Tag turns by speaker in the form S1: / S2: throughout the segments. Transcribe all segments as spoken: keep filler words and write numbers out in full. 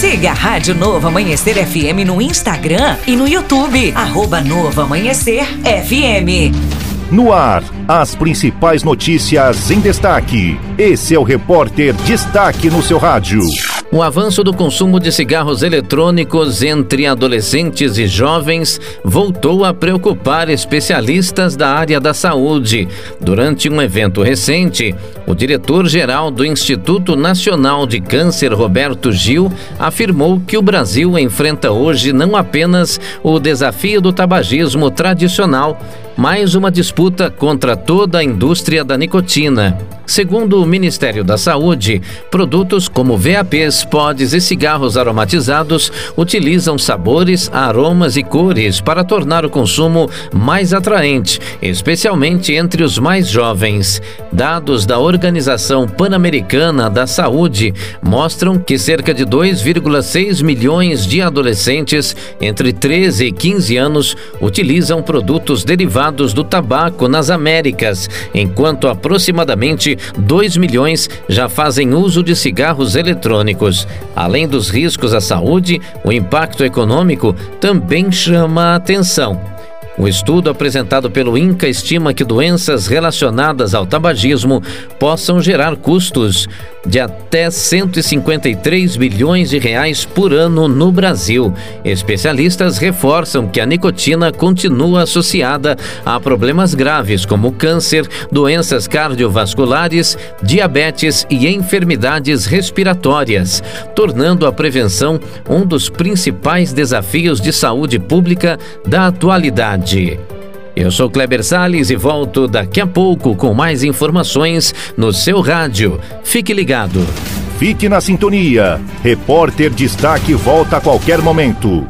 S1: Siga a Rádio Novo Amanhecer F M no Instagram e no YouTube, arroba Novo Amanhecer F M.
S2: No ar, as principais notícias em destaque. Esse é o Repórter Destaque no seu rádio.
S3: O avanço do consumo de cigarros eletrônicos entre adolescentes e jovens voltou a preocupar especialistas da área da saúde. Durante um evento recente, o diretor-geral do Instituto Nacional de Câncer, Roberto Gil, afirmou que o Brasil enfrenta hoje não apenas o desafio do tabagismo tradicional, mas uma disputa contra toda a indústria da nicotina. Segundo o Ministério da Saúde, produtos como V A Ps, pods e cigarros aromatizados utilizam sabores, aromas e cores para tornar o consumo mais atraente, especialmente entre os mais jovens. Dados da Organização Pan-Americana da Saúde mostram que cerca de dois vírgula seis milhões de adolescentes entre treze e quinze anos utilizam produtos derivados do tabaco nas Américas, enquanto aproximadamente dois milhões já fazem uso de cigarros eletrônicos. Além dos riscos à saúde, o impacto econômico também chama a atenção. O estudo apresentado pelo INCA estima que doenças relacionadas ao tabagismo possam gerar custos de até cento e cinquenta e três bilhões de reais por ano no Brasil. Especialistas reforçam que a nicotina continua associada a problemas graves como câncer, doenças cardiovasculares, diabetes e enfermidades respiratórias, tornando a prevenção um dos principais desafios de saúde pública da atualidade. Eu sou Kleber Salles e volto daqui a pouco com mais informações no seu rádio. Fique ligado.
S2: Fique na sintonia. Repórter Destaque volta a qualquer momento.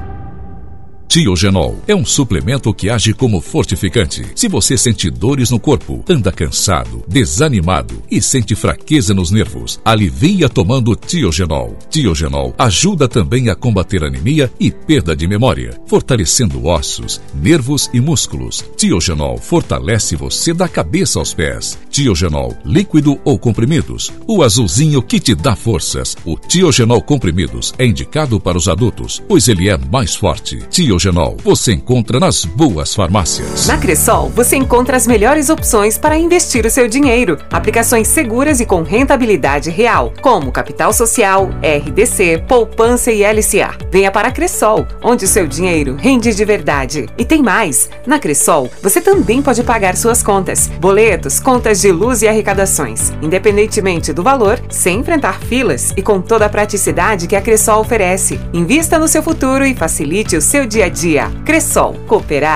S4: Tiogenol é um suplemento que age como fortificante. Se você sente dores no corpo, anda cansado, desanimado e sente fraqueza nos nervos, alivia tomando Tiogenol. Tiogenol ajuda também a combater anemia e perda de memória, fortalecendo ossos, nervos e músculos. Tiogenol fortalece você da cabeça aos pés. Tiogenol, líquido ou comprimidos, o azulzinho que te dá forças. O Tiogenol comprimidos é indicado para os adultos, pois ele é mais forte. Tiogenol você encontra nas boas farmácias.
S5: Na Cressol, você encontra as melhores opções para investir o seu dinheiro. Aplicações seguras e com rentabilidade real, como Capital Social, R D C, Poupança e L C A. Venha para a Cressol, onde o seu dinheiro rende de verdade. E tem mais! Na Cressol, você também pode pagar suas contas, boletos, contas de luz e arrecadações, independentemente do valor, sem enfrentar filas e com toda a praticidade que a Cressol oferece. Invista no seu futuro e facilite o seu dia a dia. Cressol, cooperar